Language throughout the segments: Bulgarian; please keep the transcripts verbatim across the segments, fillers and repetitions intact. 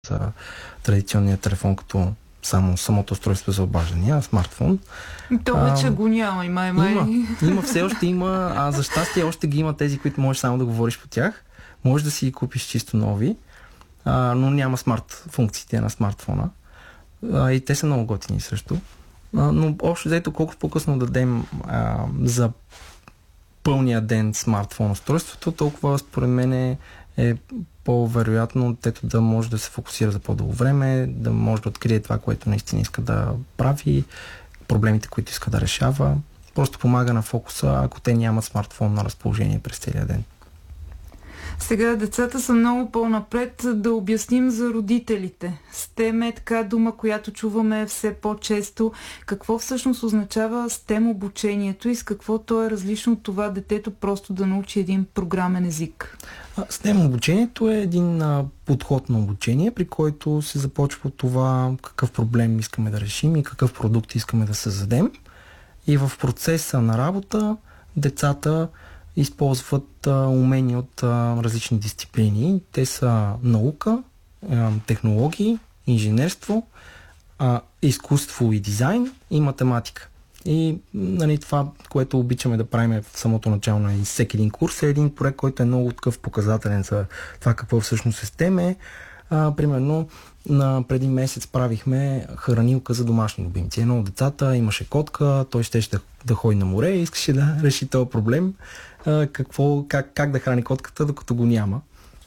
за традиционния телефон, като само самото устройство за обаждания, смартфон. То вече а, го няма и май май. Има, има, все още има, а за щастие още ги има тези, които можеш само да говориш по тях. Можеш да си ги купиш чисто нови, а, но няма смарт функциите на смартфона. А, и те са много готини също. А, но общо взето, колкото по-късно дадем а, за пълния ден смартфон устройството, толкова според мен е, е по-вероятно тето да може да се фокусира за по-дълго време, да може да открие това, което наистина иска да прави, проблемите, които иска да решава. Просто помага на фокуса, ако те нямат смартфон на разположение през целия ден. Сега децата са много по-напред. Да обясним за родителите. STEM е така дума, която чуваме все по-често. Какво всъщност означава STEM обучението и с какво то е различно от това детето просто да научи един програмен език? STEM обучението е един а, подход на обучение, при който се започва от това какъв проблем искаме да решим и какъв продукт искаме да създадем. И в процеса на работа децата използват а, умения от а, различни дисциплини. Те са наука, а, технологии, инженерство, а, изкуство и дизайн и математика. И нали, това, което обичаме да правим в самото начало на всеки един курс, е един проект, който е много такъв показателен за това какво всъщност е STEM. А, примерно, на преди месец правихме хранилка за домашни любимци. Едно от децата имаше котка, той ще да, да ходи на море и искаше да реши този проблем. А, какво, как, как да храни котката, докато го няма.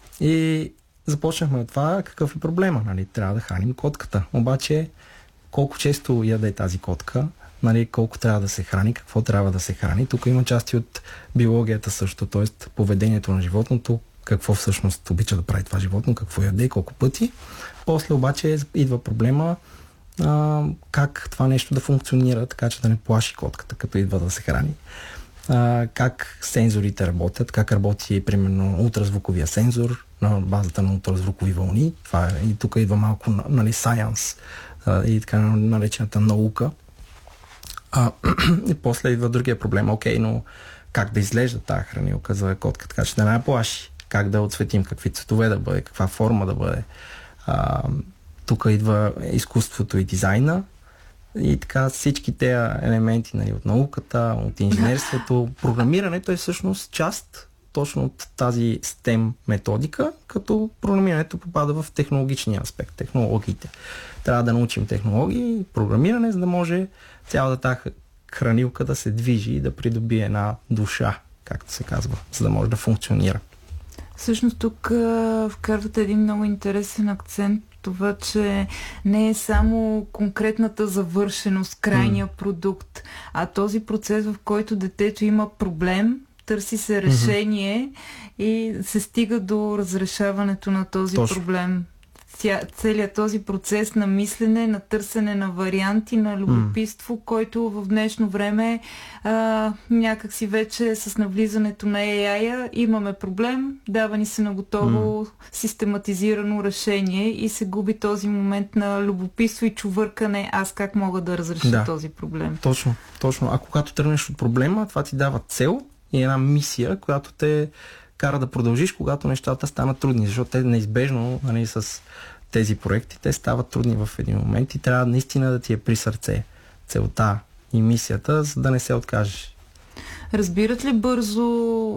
И започнахме от това какъв е проблема. Нали? Трябва да храним котката. Обаче, колко често яде тази котка, нали, колко трябва да се храни, какво трябва да се храни. Тук има части от биологията също, т.е. поведението на животното, какво всъщност обича да прави това животно, какво яде, колко пъти. После обаче идва проблема а, как това нещо да функционира, така че да не плаши котката, като идва да се храни. А, как сензорите работят, как работи примерно ултразвуковия сензор на базата на ултразвукови вълни. Това е, и тук идва малко нали, science а, и така наречената наука. А, и после идва другия проблем. Окей, но как да изглежда тази хранилка за котка, така че да не я плаши? Как да отсветим, какви цветове да бъде, каква форма да бъде. А, тук идва изкуството и дизайна и така всички тези елементи нали, от науката, от инженерството. Програмирането е всъщност част точно от тази STEM методика, като програмирането попада в технологичния аспект, технологиите. Трябва да научим технологии, програмиране, за да може цялата тази хранилка да се движи и да придобие една душа, както се казва, за да може да функционира. Всъщност тук а, вкарвате един много интересен акцент, това, че не е само конкретната завършеност, крайния mm. продукт, а този процес, в който детето има проблем, търси се решение mm-hmm. и се стига до разрешаването на този Точно. проблем. Целият този процес на мислене, на търсене на варианти, на любопитство, mm. който в днешно време а, някакси вече с навлизането на Ей Ай имаме проблем, дава ни се на готово mm. систематизирано решение и се губи този момент на любопитство и чувъркане, аз как мога да разреша да. този проблем. Точно, точно. А когато тръгнеш от проблема, това ти дава цел и една мисия, която те кара да продължиш, когато нещата станат трудни, защото те неизбежно нали, с тези проекти, те стават трудни в един момент и трябва наистина да ти е при сърце целта и мисията, за да не се откажеш. Разбират ли бързо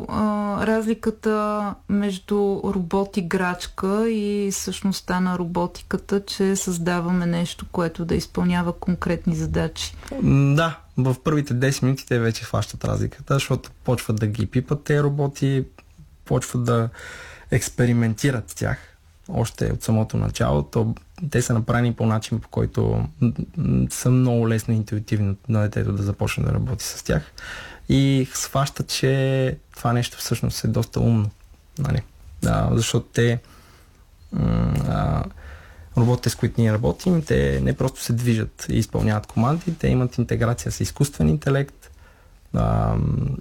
а, разликата между робот-играчка и същността на роботиката, че създаваме нещо, което да изпълнява конкретни задачи? Да, в първите десет минути те вече хващат разликата, защото почват да ги пипат тези роботи, почват да експериментират с тях. Още от самото начало. То, те са направени по начин, по който са много лесно и интуитивно на детето да започне да работи с тях. И схващат, че това нещо всъщност е доста умно. Нали? Да, защото те а, роботите, с които ние работим, те не просто се движат и изпълняват команди, те имат интеграция с изкуствен интелект а,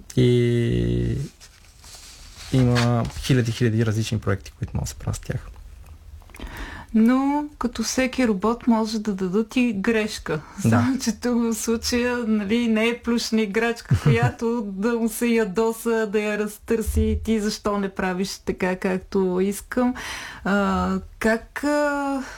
и има хиляди-хиляди различни проекти, които могат да се правят с тях. Но като всеки робот може да дадат и грешка. Да. Само, че тук в случая, нали, не е плюшна играчка, която да му се ядоса, да я разтърси. Ти защо не правиш така, както искам. А, как... А...